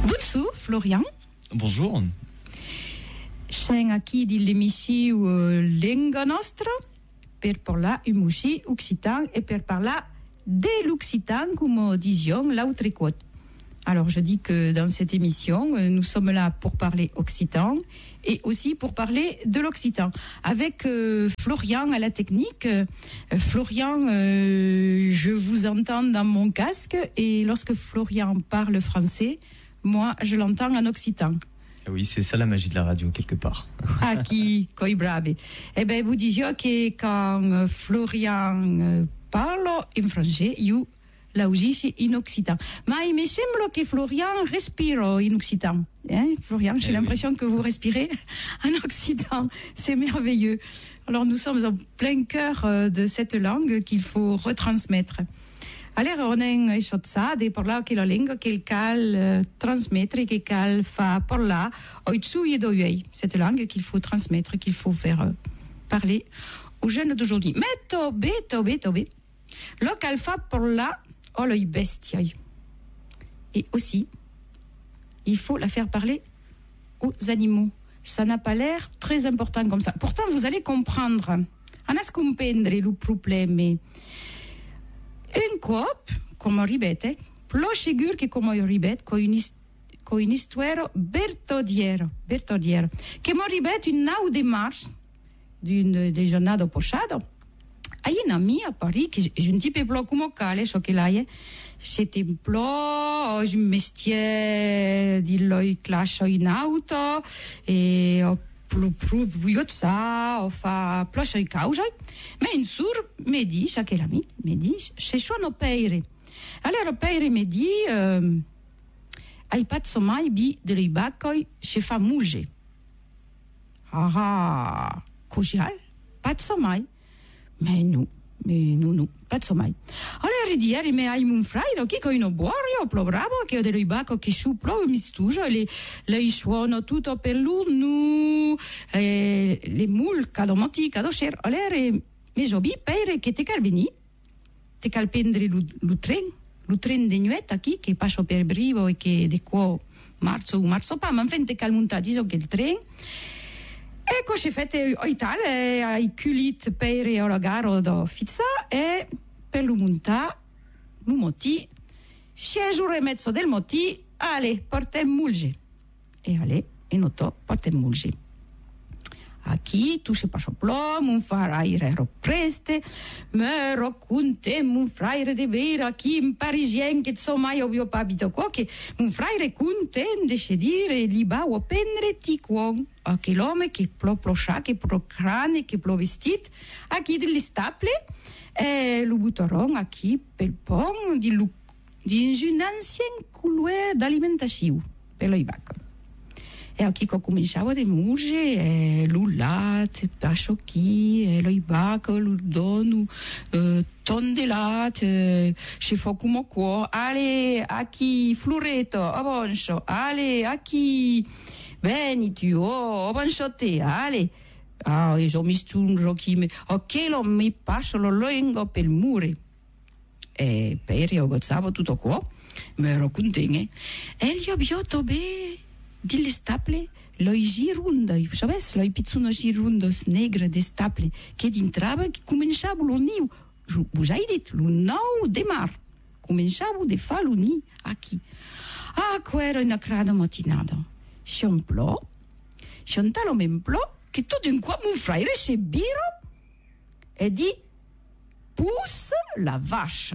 Bonjour, Florian. Bonjour. Siamo aqui dell'emissione Lingua Nostra per parlare un musì occitan et per parler de l'occitan, comme disions l'autre côte. Alors, je dis que dans cette émission, nous sommes là pour parler occitan et aussi pour parler de l'occitan. Avec Florian à la technique. Florian, je vous entends dans mon casque et lorsque Florian parle français, moi, je l'entends en occitan. Oui, c'est ça la magie de la radio, quelque part. Ah, coi bravi. Eh bien, vous disiez que quand Florian parle en français, io la usi in occitan. Mais il me semble que Florian respire en occitan. Hein, Florian, j'ai l'impression que vous respirez en occitan. C'est merveilleux. Alors, nous sommes en plein cœur de cette langue qu'il faut retransmettre. Alors, on è sciozza di parlare che la lingua che cal trasmettere, che cal fa parlare oitsu e doiei. Cette langue qu'il faut transmettre, qu'il faut faire parler aux jeunes d'aujourd'hui. Mais tobe. Lo cal fa parlare oloi bestiai. Et aussi, il faut la faire parler aux animaux. Ça n'a pas l'air très important comme ça. Pourtant, vous allez comprendre. Anas comprendre le problème. Un cop, come ribete, plo sigur che come ribet, con un histoire bertodiera, che mo ribet un nau de mars, d'une giornata posciata. Hai una mia a Paris, che je un type plo come cale, so che lei c'était plo, un mestier di loi clascio in auto, e ho Buiotsa, fa plocha i causa, mais in sur me dit, chaque l'ami, me dit, chez soi no peire. Alors, peire me dit, ai pas de sommeil, bi de l'ibacoi, chez fa mouge. Ah, cogial, pas de sommeil. Mais non, pas de sommeil. Allora, ieri me hai un frairo, che coi no buorio, plo bravo, che ho dello ibacco che su plo mistugio, e le suono tutto per l'unu, le mulca domoti, cado cer. Allora, me jobi, pere, che te calveni, te calpendre lu tren de nuetta qui, che passo per Brivo e che de qua marzo pa, ma infatti te calmunta, diso che il tren, ecco, si fate Italia, ai culit per la gara da Fizza e per l'umunta, moti, scesure mezzo del moti, ale, portem mulge. E ale, e noto, portem mulge. Aqui, tu se passo plom, un fraire preste, me raccontem un fraire de vera, aqui in parisien, che insomma io ho abito qua, che un fraire content de sedire, li ba o pendre ti quon, a che l'uomo che ploscia, che pro crane, che pro vestit, aqui degli staple, e lo butteron aqui pel pont di un ancien couloir d'alimentazione, per lo ibacco. E aqui che cominciavo a murge, l'ullat, pasciocchi, lo ibacco, lo dono, tondelat, ci fa come qua, ale, aqui floreto, avancio, ale, aqui, veniti, avancio te, ale. Ah, e ho messo un rocchime, ok, lo mi passo lo lengo per il muro. E per io gozzavo tutto qua, mi ero contenta. E gli ho biotto bene. Dille staple, loi girundoi, sabes, loi pizzuno girundos negre de staple, che d'intrava che cominciavo lo niu, vous avez dit, lo nou de mar, cominciavo de fa lo ni aqui. Ah, quero una crada mattinata, si un plo, si un talo men plo, che tutto in qua mon frère se biro, e di, pousse la vache.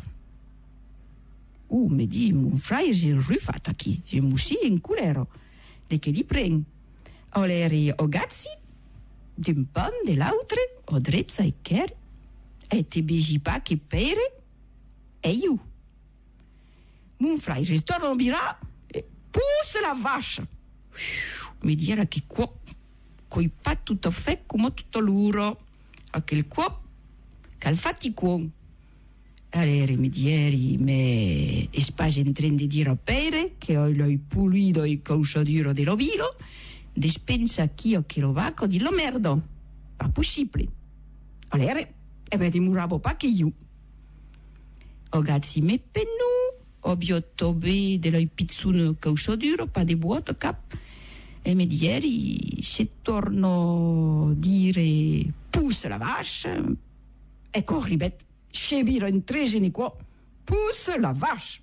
Me dit, mon frère, j'ai rufat aqui, j'ai moussi in culero. De che li preng. Oleri o gazzi, d'un pan de l'altre, o drezza e cher, e te begi pa che pere, e io. Mon frère, torno a birà, e pousse la vache. Mi dire che qua, coi pa tutto fe come tutto luro, a quel qua, cal fatti qua. Allora mi dieri, me espage in train di dire a pere, che ho l'ho pulito il causaduro dell'ovilo, dispensa chi o che lo vacco di lo merdo. Pas possibile. Allora, e beh, dimuravo pa che io. O gazzi me pennu, obiottobe dello pizzuno causcioduro, pas de boîte cap. E mi ieri se torno a dire pousse la vache, ecco ribet, se biro in tresini qua, pousse la vache.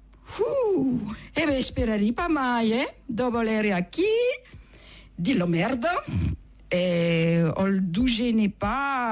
E beh, sperari pas mai, dopo l'era qui, dillo merda, e ho il dugene pas